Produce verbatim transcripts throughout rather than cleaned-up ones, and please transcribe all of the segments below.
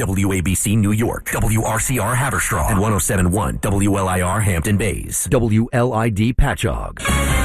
W A B C New York, W R C R Haverstraw, and one oh seven point one W L I R Hampton Bays, W L I D Patchogue.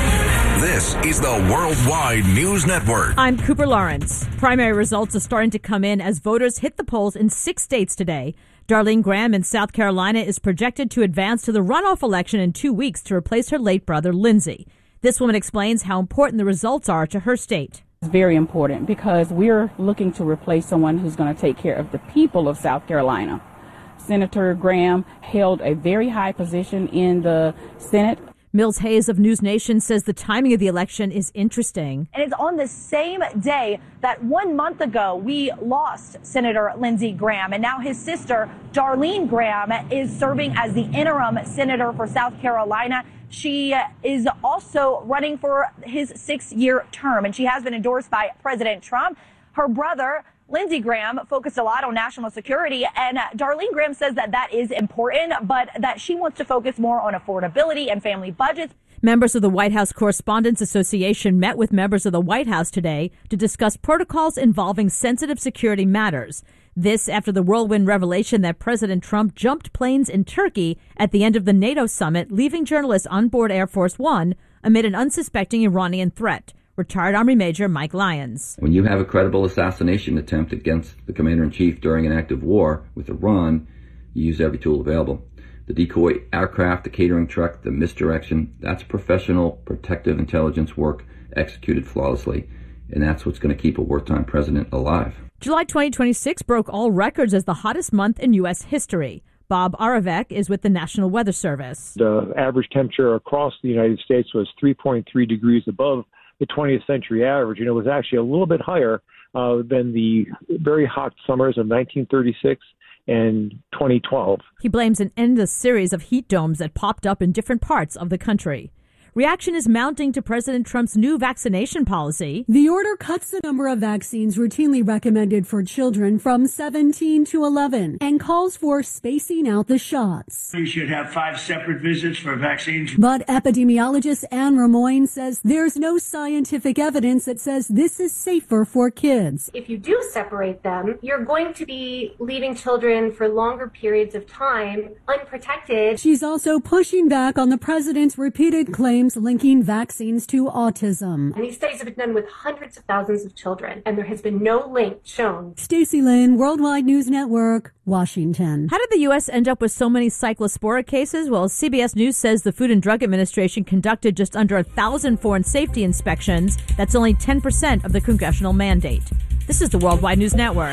This is the Worldwide News Network. I'm Cooper Lawrence. Primary results are starting to come in as voters hit the polls in six states today. Darlene Graham in South Carolina is projected to advance to the runoff election in two weeks to replace her late brother, Lindsey. This woman explains how important the results are to her state. It's very important because we're looking to replace someone who's going to take care of the people of South Carolina. Senator Graham held a very high position in the Senate. Mills Hayes of News Nation says the timing of the election is interesting. And it's on the same day that one month ago we lost Senator Lindsey Graham, and now his sister Darlene Graham is serving as the interim senator for South Carolina. She is also running for his six-year term, and she has been endorsed by President Trump. Her brother, Lindsey Graham, focused a lot on national security, and Darlene Graham says that that is important, but that she wants to focus more on affordability and family budgets. Members of the White House Correspondents Association met with members of the White House today to discuss protocols involving sensitive security matters. This after the whirlwind revelation that President Trump jumped planes in Turkey at the end of the NATO summit, leaving journalists on board Air Force One amid an unsuspecting Iranian threat. Retired Army Major Mike Lyons. When you have a credible assassination attempt against the commander-in-chief during an active war with Iran, you use every tool available. The decoy aircraft, the catering truck, the misdirection, that's professional protective intelligence work executed flawlessly. And that's what's going to keep a wartime president alive. July twenty twenty-six broke all records as the hottest month in U S history. Bob Aravec is with the National Weather Service. The average temperature across the United States was three point three degrees above the twentieth century average, and it was actually a little bit higher uh, than the very hot summers of nineteen thirty-six and twenty twelve. He blames an endless series of heat domes that popped up in different parts of the country. Reaction is mounting to President Trump's new vaccination policy. The order cuts the number of vaccines routinely recommended for children from seventeen to eleven and calls for spacing out the shots. You should have five separate visits for vaccines. But epidemiologist Anne Ramoyne says there's no scientific evidence that says this is safer for kids. If you do separate them, you're going to be leaving children for longer periods of time unprotected. She's also pushing back on the president's repeated claims linking vaccines to autism. And these studies have been done with hundreds of thousands of children, and there has been no link shown. Stacey Lynn, Worldwide News Network, Washington. How did the U S end up with so many cyclospora cases? Well, C B S News says the Food and Drug Administration conducted just under a thousand foreign safety inspections. That's only ten percent of the congressional mandate. This is the Worldwide News Network.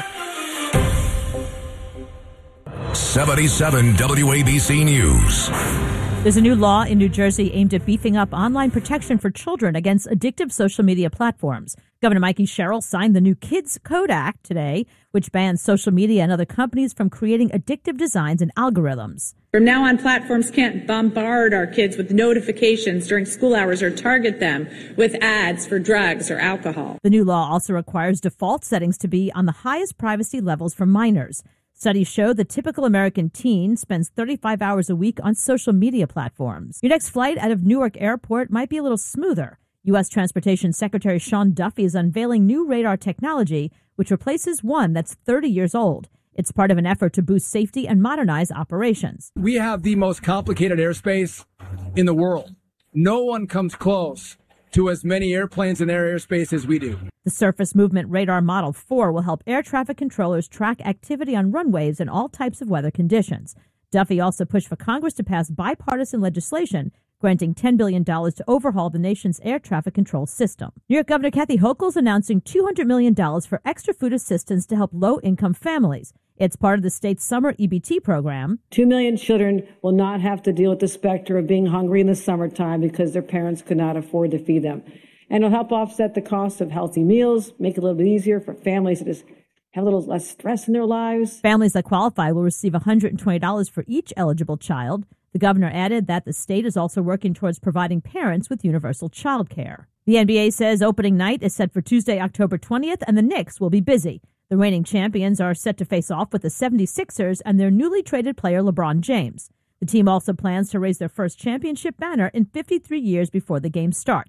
seventy-seven W A B C News. There's a new law in New Jersey aimed at beefing up online protection for children against addictive social media platforms. Governor Mikey Sherrill signed the new Kids Code Act today, which bans social media and other companies from creating addictive designs and algorithms. From now on, platforms can't bombard our kids with notifications during school hours or target them with ads for drugs or alcohol. The new law also requires default settings to be on the highest privacy levels for minors. Studies show the typical American teen spends thirty-five hours a week on social media platforms. Your next flight out of Newark Airport might be a little smoother. U S. Transportation Secretary Sean Duffy is unveiling new radar technology, which replaces one that's thirty years old. It's part of an effort to boost safety and modernize operations. We have the most complicated airspace in the world. No one comes close to as many airplanes in their airspace as we do. The Surface Movement Radar Model four will help air traffic controllers track activity on runways in all types of weather conditions. Duffy also pushed for Congress to pass bipartisan legislation granting ten billion dollars to overhaul the nation's air traffic control system. New York Governor Kathy Hochul is announcing two hundred million dollars for extra food assistance to help low-income families. It's part of the state's summer E B T program. Two million children will not have to deal with the specter of being hungry in the summertime because their parents could not afford to feed them. And it'll help offset the cost of healthy meals, make it a little bit easier for families to just have a little less stress in their lives. Families that qualify will receive one hundred twenty dollars for each eligible child. The governor added that the state is also working towards providing parents with universal child care. The N B A says opening night is set for Tuesday, October twentieth, and the Knicks will be busy. The reigning champions are set to face off with the seventy-sixers and their newly traded player LeBron James. The team also plans to raise their first championship banner in fifty-three years before the game starts.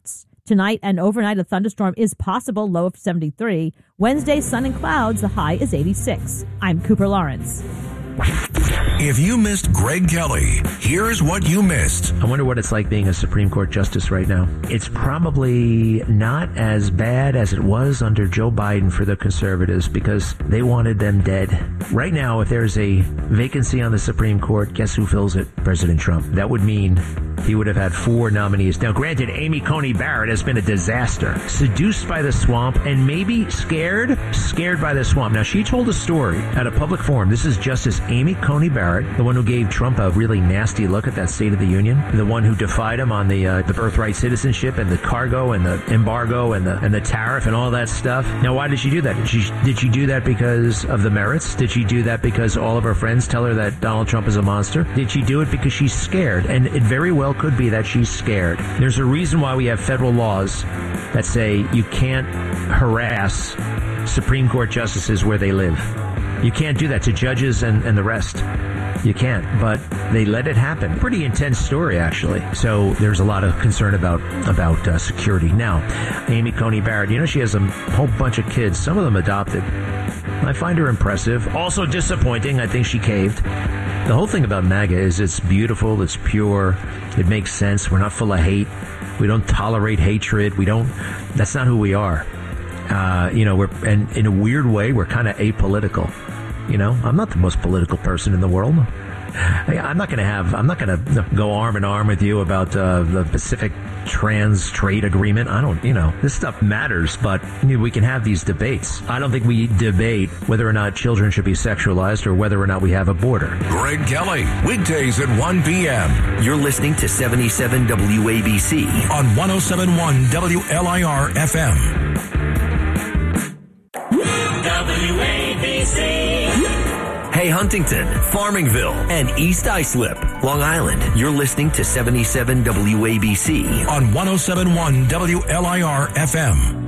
Tonight and overnight, a thunderstorm is possible, low of seventy-three. Wednesday, sun and clouds, the high is eighty-six. I'm Cooper Lawrence. If you missed Greg Kelly, here's what you missed. I wonder what it's like being a Supreme Court justice right now. It's probably not as bad as it was under Joe Biden for the conservatives because they wanted them dead. Right now, if there's a vacancy on the Supreme Court, guess who fills it? President Trump. That would mean he would have had four nominees. Now, granted, Amy Coney Barrett has been a disaster. Seduced by the swamp and maybe scared, scared by the swamp. Now, she told a story at a public forum. This is Justice Amy Coney Barrett, the one who gave Trump a really nasty look at that State of the Union, the one who defied him on the uh, the birthright citizenship and the cargo and the embargo and the and the tariff and all that stuff. Now, why did she do that? Did she, did she do that because of the merits? Did she do that because all of her friends tell her that Donald Trump is a monster? Did she do it because she's scared? And it very well could be that she's scared. There's a reason why we have federal laws that say you can't harass Supreme Court justices where they live. You can't do that to judges and, and the rest. You can't, but they let it happen. Pretty intense story, actually. So there's a lot of concern about about uh, security. Now, Amy Coney Barrett, you know, she has a whole bunch of kids, some of them adopted. I find her impressive. Also disappointing. I think she caved. The whole thing about MAGA is it's beautiful, it's pure, it makes sense. We're not full of hate. We don't tolerate hatred. We don't, that's not who we are. Uh, you know, we're, and in a weird way, we're kind of apolitical. You know, I'm not the most political person in the world. I, I'm not going to have, I'm not going to go arm in arm with you about uh, the Pacific Trans Trade Agreement. I don't, you know, this stuff matters, but you know, we can have these debates. I don't think we debate whether or not children should be sexualized or whether or not we have a border. Greg Kelly, weekdays at one p.m. You're listening to seventy-seven W A B C on one oh seven point one W L I R F M. W A B C. Hey, Huntington, Farmingville, and East Islip, Long Island. You're listening to seventy-seven W A B C on one oh seven point one W L I R F M.